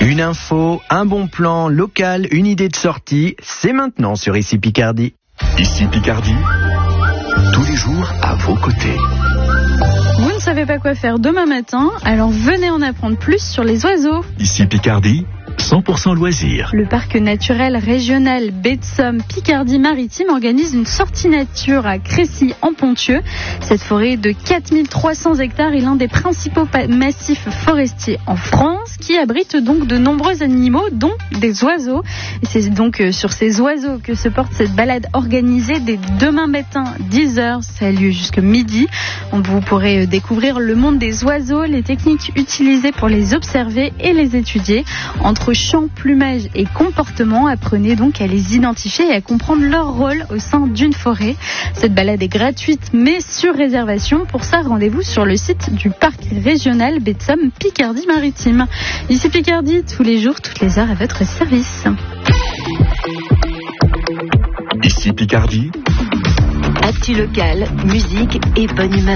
Une info, un bon plan local, une idée de sortie, c'est maintenant sur Ici Picardie. Ici Picardie, tous les jours à vos côtés. Vous ne savez pas quoi faire demain matin, alors venez en apprendre plus sur les oiseaux. Ici Picardie, 100% loisirs. Le parc naturel régional Baie de Somme Picardie-Maritime organise une sortie nature à Crécy-en-Ponthieu. Cette forêt de 4300 hectares est l'un des principaux massifs forestiers en France qui abrite donc de nombreux animaux, dont des oiseaux. Et c'est donc sur ces oiseaux que se porte cette balade organisée dès demain matin 10h. Ça a lieu jusqu'à midi. Vous pourrez découvrir le monde des oiseaux, les techniques utilisées pour les observer et les étudier. Entre chant, plumage et comportement, apprenez donc à les identifier et à comprendre leur rôle au sein d'une forêt. Cette balade est gratuite mais sur réservation. Pour ça, rendez-vous sur le site du parc régional Baie de Somme Picardie-Maritime. Ici Picardie, tous les jours, toutes les heures à votre service. Ici Picardie, Actu local, musique et bonne humeur.